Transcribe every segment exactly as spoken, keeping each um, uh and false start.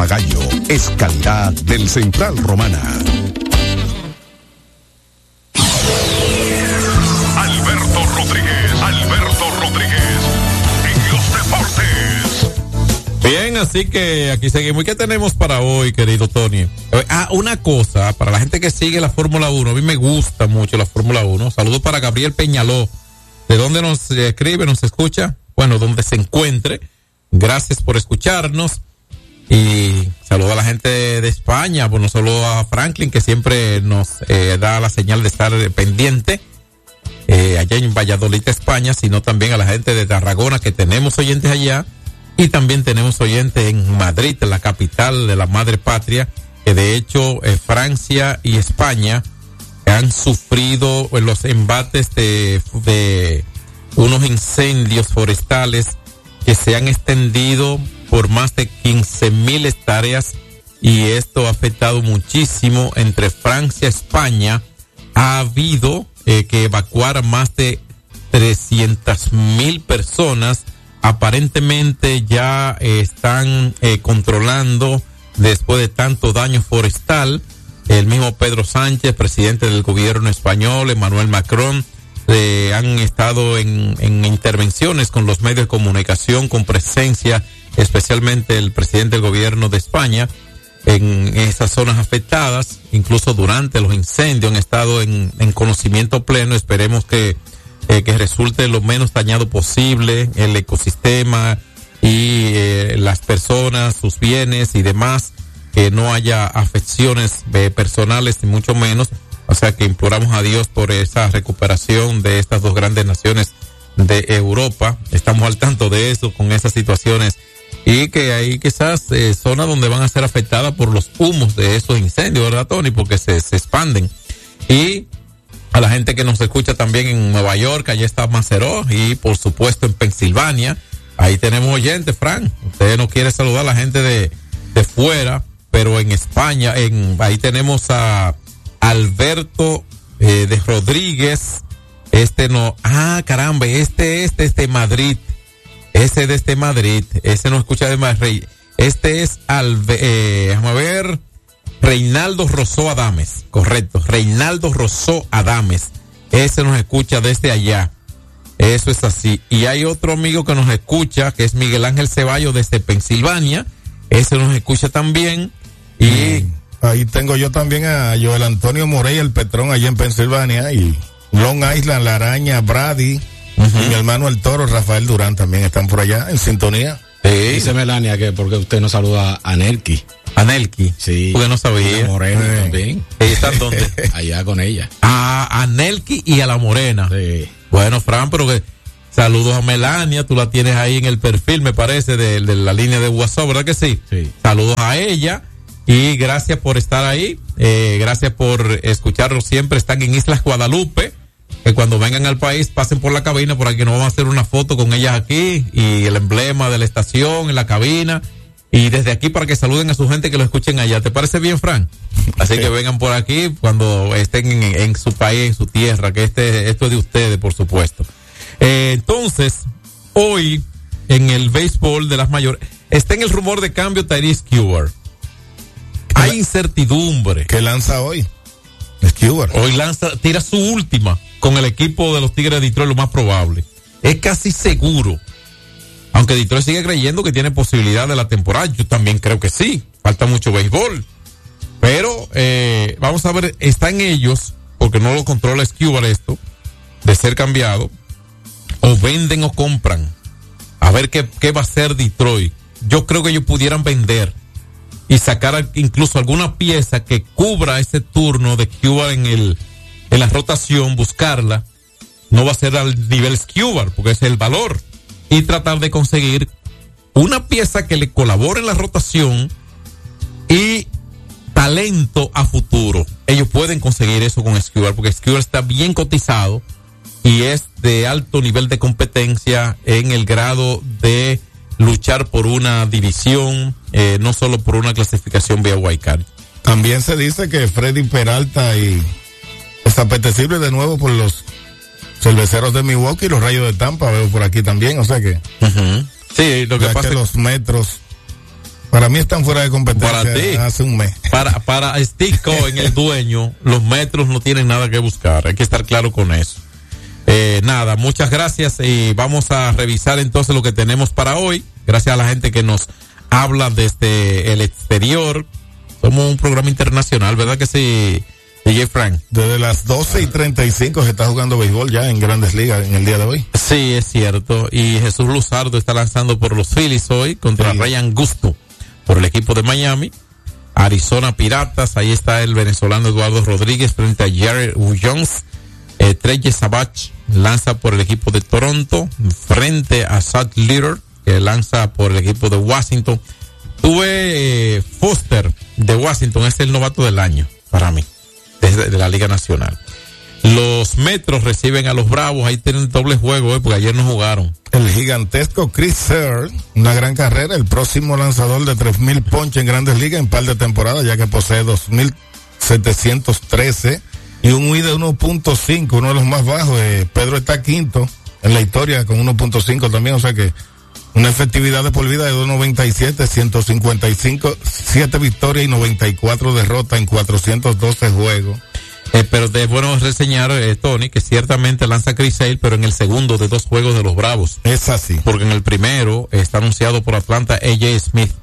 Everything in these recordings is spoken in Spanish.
Gallo es calidad del Central Romana. Alberto Rodríguez, Alberto Rodríguez, en los deportes. Bien, así que aquí seguimos. ¿Y qué tenemos para hoy, querido Tony? Ah, una cosa, para la gente que sigue la Fórmula uno, a mí me gusta mucho la Fórmula uno. Saludos para Gabriel Peñaló. ¿De dónde nos escribe, nos escucha? Bueno, donde se encuentre. Gracias por escucharnos. Y saludo a la gente de, de España, bueno, solo a Franklin, que siempre nos eh, da la señal de estar pendiente eh, allá en Valladolid, España, sino también a la gente de Tarragona, que tenemos oyentes allá, y también tenemos oyentes en Madrid, la capital de la madre patria, que de hecho eh, Francia y España han sufrido en los embates de, de unos incendios forestales que se han extendido por más de quince mil hectáreas, y esto ha afectado muchísimo. Entre Francia y España ha habido eh, que evacuar a más de trescientas mil personas. Aparentemente ya eh, están eh, controlando después de tanto daño forestal. El mismo Pedro Sánchez, presidente del gobierno español, Emmanuel Macron, eh, han estado en, en intervenciones con los medios de comunicación, con presencia, especialmente el presidente del gobierno de España, en esas zonas afectadas. Incluso durante los incendios han estado en, en conocimiento pleno. Esperemos que, eh, que resulte lo menos dañado posible el ecosistema y eh, las personas, sus bienes y demás, que no haya afecciones eh, personales ni mucho menos. O sea que imploramos a Dios por esa recuperación de estas dos grandes naciones de Europa. Estamos al tanto de eso, con esas situaciones, y que hay quizás eh, zonas donde van a ser afectadas por los humos de esos incendios, ¿verdad, Tony? Porque se, se expanden. Y a la gente que nos escucha también en Nueva York, allá está Maceró, y por supuesto en Pensilvania, ahí tenemos oyentes, Fran. Usted no quiere saludar a la gente de, de fuera, pero en España, en ahí tenemos a Alberto eh, de Rodríguez. Este no, ah, caramba, este, este, este Madrid. Ese de este Madrid, ese no escucha de Madrid. Este es Alve, eh, déjame ver, Reinaldo Rosó Adames, correcto, Reinaldo Rosó Adames. Ese nos escucha desde allá. Eso es así. Y hay otro amigo que nos escucha, que es Miguel Ángel Ceballos desde Pensilvania. Ese nos escucha también. Y mm, ahí tengo yo también a Joel Antonio Morey, el Petrón, allá en Pensilvania, y Long Island, La Araña, Brady. Uh-huh. Y mi hermano el Toro, Rafael Durán, también están por allá en sintonía. Sí. Dice Melania que porque usted no saluda a Nelky. ¿A Nelky? Sí. Porque no sabía. A Morena sí. También. ¿Ella está dónde? Allá con ella. Ah, a Nelky y a la Morena. Sí. Bueno, Fran, pero que saludos a Melania, tú la tienes ahí en el perfil, me parece, de, de la línea de WhatsApp, ¿verdad que sí? Sí. Saludos a ella y gracias por estar ahí. Eh, gracias por escucharnos siempre. Están en Islas Guadalupe. Que cuando vengan al país pasen por la cabina, por aquí nos vamos a hacer una foto con ellas aquí y el emblema de la estación en la cabina, y desde aquí para que saluden a su gente que lo escuchen allá. ¿Te parece bien, Fran? Así que vengan por aquí cuando estén en, en su país, en su tierra, que este esto es de ustedes, por supuesto. Eh, entonces, hoy en el béisbol de las mayores está en el rumor de cambio Tyrese Cuber. Hay incertidumbre. ¿Qué lanza hoy? Es Cuber. Hoy lanza, tira su última con el equipo de los Tigres de Detroit, lo más probable. Es casi seguro. Aunque Detroit sigue creyendo que tiene posibilidad de la temporada. Yo también creo que sí. Falta mucho béisbol. Pero eh, vamos a ver, está en ellos, porque no lo controla Escobar esto, de ser cambiado. O venden o compran. A ver qué, qué va a hacer Detroit. Yo creo que ellos pudieran vender y sacar incluso alguna pieza que cubra ese turno de Cuba en el en la rotación, buscarla. No va a ser al nivel Cuba, porque es el valor, y tratar de conseguir una pieza que le colabore en la rotación y talento a futuro. Ellos pueden conseguir eso con Escobar, porque Escobar está bien cotizado y es de alto nivel de competencia en el grado de luchar por una división, eh, no solo por una clasificación vía wildcard. También se dice que Freddy Peralta y es apetecible de nuevo por los cerveceros de Milwaukee y los Rayos de Tampa, veo por aquí también, o sea que uh-huh. Sí, lo que pasa que es los Metros Para mí están fuera de competencia para ti, hace un mes. Para, para Steve Cohen, el dueño, los metros no tienen nada que buscar. Hay que estar claro con eso. Eh, nada, muchas gracias y vamos a revisar entonces lo que tenemos para hoy. Gracias a la gente que nos habla desde el exterior. Somos un programa internacional, ¿verdad que sí, D J Frank? Desde las doce y treinta y cinco se está jugando béisbol ya en Grandes Ligas en el día de hoy. Sí, es cierto. Y Jesús Luzardo está lanzando por los Phillies hoy contra sí. Ryan Gusto por el equipo de Miami. Arizona Piratas, ahí está el venezolano Eduardo Rodríguez frente a Jared Jones. Eh, Trey Savage lanza por el equipo de Toronto frente a Zach Leader, que lanza por el equipo de Washington. Tuve eh, Foster de Washington, es el novato del año para mí, desde de la Liga Nacional. Los Metros reciben a los Bravos, ahí tienen doble juego, eh, porque ayer no jugaron. El gigantesco Chris Sale, una gran carrera, el próximo lanzador de tres mil ponches en Grandes Ligas en par de temporadas, ya que posee dos mil setecientos trece y un U I de uno punto cinco, uno de los más bajos. Eh, Pedro está quinto en la historia con uno punto cinco también, o sea que una efectividad de por vida de dos noventa y siete, ciento cincuenta y cinco, siete victorias y noventa y cuatro derrotas en cuatrocientos doce juegos. Eh, pero es bueno reseñar, eh, Tony, que ciertamente lanza Chris Sale, pero en el segundo de dos juegos de los Bravos. Es así. Porque en el primero está anunciado por Atlanta A J Smith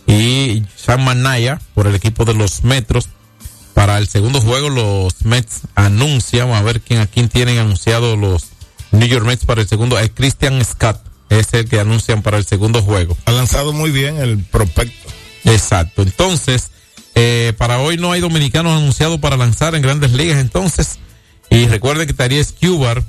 y Sean Manaya por el equipo de los Metros. Para el segundo juego los Mets anuncian, a ver quién a quién tienen anunciado los New York Mets para el segundo. Es Christian Scott, es el que anuncian para el segundo juego. Ha lanzado muy bien el prospecto. Exacto. Entonces, Eh, para hoy no hay dominicanos anunciados para lanzar en Grandes Ligas, entonces. Y recuerden que Tariq Skubal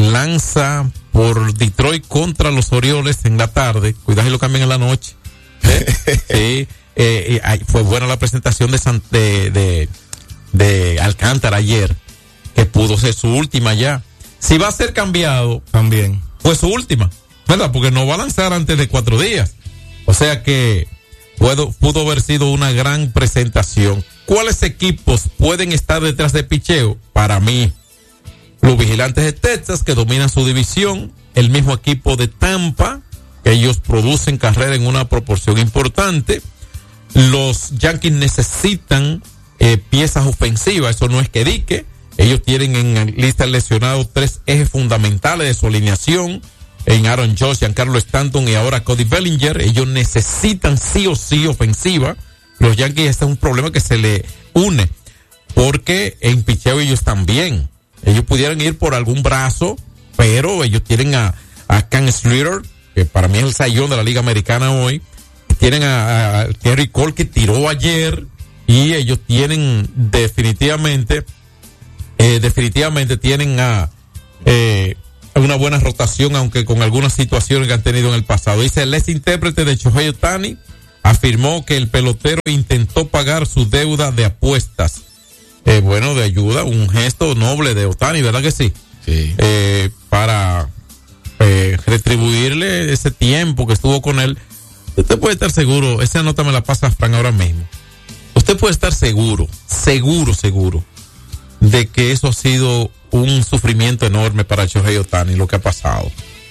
lanza por Detroit contra los Orioles en la tarde. Cuidado y lo cambian en la noche. ¿Eh? Sí. Eh, eh, fue buena la presentación de, San, de, de, de Alcántara ayer, que pudo ser su última ya. Si va a ser cambiado, también. Pues su última, ¿verdad? Porque no va a lanzar antes de cuatro días. O sea que Puedo, pudo haber sido una gran presentación. ¿Cuáles equipos pueden estar detrás de picheo? Para mí, los Vigilantes de Texas, que dominan su división, el mismo equipo de Tampa, que ellos producen carrera en una proporción importante. Los Yankees necesitan eh, piezas ofensivas, eso no es que dique. Ellos tienen en lista lesionados tres ejes fundamentales de su alineación, en Aaron Judge, Giancarlo Stanton y ahora Cody Bellinger. Ellos necesitan sí o sí ofensiva. Los Yankees, este es un problema que se le une, porque en picheo ellos también. Ellos pudieran ir por algún brazo, pero ellos tienen a, a Ken Slater, que para mí es el sayón de la Liga Americana hoy. Tienen a, a Terry Cole, que tiró ayer, y ellos tienen definitivamente, eh, definitivamente tienen a, eh, una buena rotación, aunque con algunas situaciones que han tenido en el pasado. Dice el ex intérprete de Shohei Ohtani, afirmó que el pelotero intentó pagar su deuda de apuestas. Eh, bueno, de ayuda, un gesto noble de Ohtani, ¿verdad que sí? Sí. Eh, para eh, retribuirle ese tiempo que estuvo con él. Usted puede estar seguro, esa nota me la pasa Fran ahora mismo. Usted puede estar seguro, seguro, seguro, de que eso ha sido un sufrimiento enorme para Shohei Ohtani, lo que ha pasado.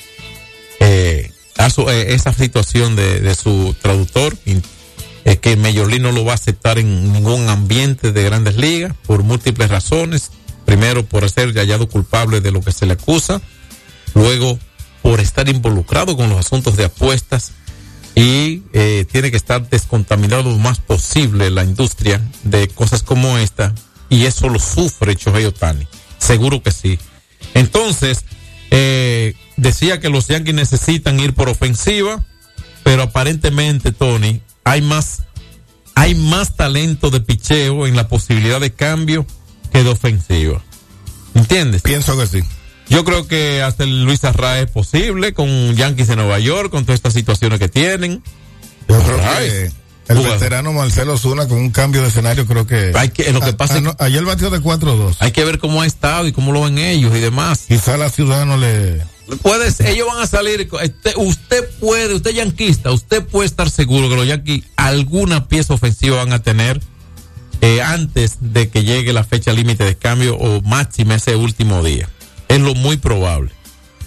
Eh, eh, esa situación de, de su traductor, es eh, que Major League no lo va a aceptar en ningún ambiente de Grandes Ligas, por múltiples razones. Primero, por ser hallado culpable de lo que se le acusa. Luego, por estar involucrado con los asuntos de apuestas. Y eh, tiene que estar descontaminado lo más posible la industria de cosas como esta. Y eso lo sufre Shohei Ohtani. Seguro que sí. Entonces, eh, decía que los Yankees necesitan ir por ofensiva, pero aparentemente, Tony, hay más, hay más talento de picheo en la posibilidad de cambio que de ofensiva. ¿Entiendes? Pienso que sí. Yo creo que hasta el Luis Arraez es posible, con Yankees de Nueva York, con todas estas situaciones que tienen. Yo creo que el bueno. veterano Marcelo Ozuna, con un cambio de escenario, creo que... Hay que lo que pasa a, a, es no, ayer batió de cuatro dos. Hay que ver cómo ha estado y cómo lo ven ellos y demás. Quizá la ciudad no le... Puede, ellos van a salir, usted, usted puede, usted yanquista, usted puede estar seguro que los Yankees alguna pieza ofensiva van a tener eh, antes de que llegue la fecha límite de cambio o máxima ese último día. Es lo muy probable.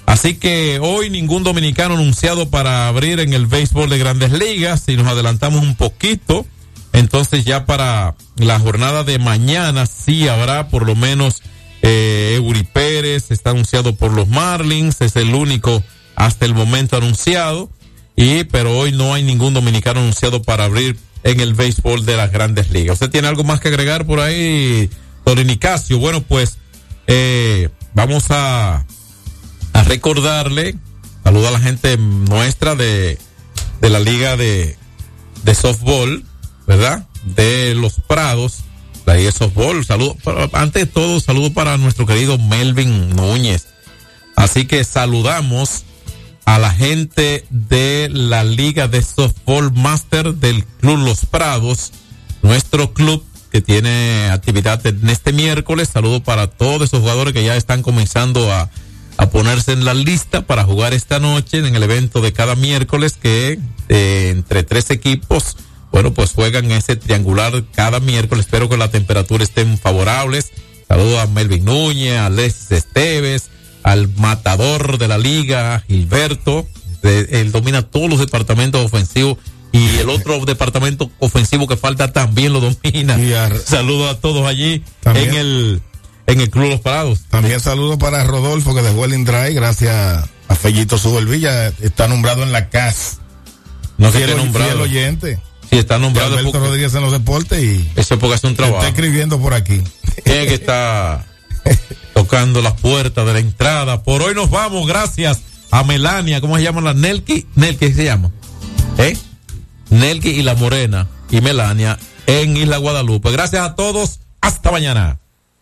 Así que hoy ningún dominicano anunciado para abrir en el béisbol de Grandes Ligas. Si nos adelantamos un poquito, entonces ya para la jornada de mañana sí habrá por lo menos eh, Eury Pérez, está anunciado por los Marlins, es el único hasta el momento anunciado. Y pero hoy no hay ningún dominicano anunciado para abrir en el béisbol de las Grandes Ligas. ¿Usted tiene algo más que agregar por ahí, Tony Nicasio? Bueno, pues eh, vamos a a recordarle, saludo a la gente nuestra de, de la liga de, de softball, ¿verdad? De Los Prados, la liga de softball. Saludo, antes de todo, saludo para nuestro querido Melvin Núñez. Así que saludamos a la gente de la liga de softball master del Club Los Prados, nuestro club que tiene actividad en este miércoles. Saludo para todos esos jugadores que ya están comenzando a a ponerse en la lista para jugar esta noche en el evento de cada miércoles que eh, entre tres equipos, bueno, pues juegan ese triangular cada miércoles. Espero que la temperatura estén favorables. Saludo a Melvin Núñez, a Alexis Esteves, al matador de la liga, Gilberto. De, él domina todos los departamentos ofensivos y el otro departamento ofensivo que falta también lo domina. Saludo a todos allí también en el en el Club Los Prados. También saludo para Rodolfo, que dejó el Indray, gracias a Fellito Subervilla, está nombrado en la C A S. No se tiene nombrado. El oyente. Sí, está nombrado. Alberto porque... Rodríguez en los deportes y... Eso es porque hace un trabajo. Está escribiendo por aquí. ¿Quién es que está tocando las puertas de la entrada? Por hoy nos vamos, gracias a Melania, ¿cómo se llama la Nelky? Nelky se llama. ¿Eh? Nelky y la Morena y Melania en Isla Guadalupe. Gracias a todos, hasta mañana.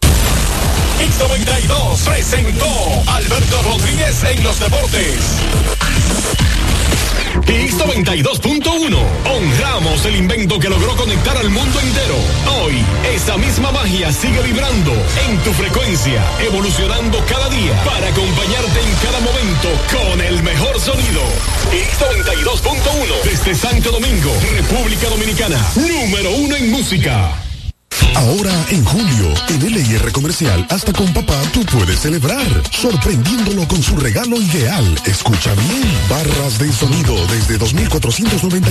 X noventa y dos presentó Alberto Rodríguez en los deportes. X noventa y dos punto uno. Honramos el invento que logró conectar al mundo entero. Hoy, esa misma magia sigue vibrando en tu frecuencia, evolucionando cada día para acompañarte en cada momento con el mejor sonido. X noventa y dos punto uno. Desde Santo Domingo, República Dominicana. Número uno en música. Ahora en julio, en L I R Comercial, hasta con papá tú puedes celebrar, sorprendiéndolo con su regalo ideal. Escucha bien, barras de sonido desde dos mil cuatrocientos noventa